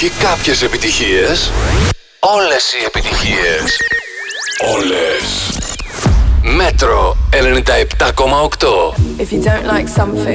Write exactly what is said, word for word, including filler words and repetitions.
Όχι κάποιες επιτυχίες, όλες οι επιτυχίες. Όλες. Μέτρο ενενήντα επτά κόμμα οκτώ. If you don't like something